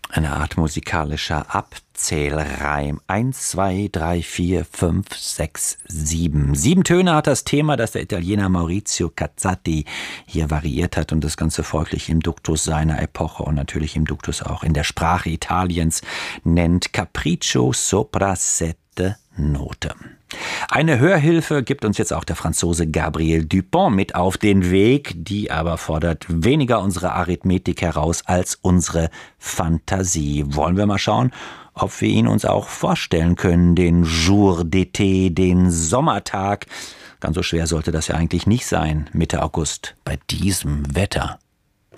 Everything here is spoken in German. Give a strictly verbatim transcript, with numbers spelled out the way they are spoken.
Eine Art musikalischer Abzählreim. Eins, zwei, drei, vier, fünf, sechs, sieben. Sieben Töne hat das Thema, das der Italiener Maurizio Cazzati hier variiert hat und das Ganze folglich im Duktus seiner Epoche und natürlich im Duktus auch in der Sprache Italiens nennt. Capriccio sopra sette Note. Eine Hörhilfe gibt uns jetzt auch der Franzose Gabriel Dupont mit auf den Weg, die aber fordert weniger unsere Arithmetik heraus als unsere Fantasie. Wollen wir mal schauen, ob wir ihn uns auch vorstellen können, den Jour d'été, den Sommertag. Ganz so schwer sollte das ja eigentlich nicht sein, Mitte August, bei diesem Wetter.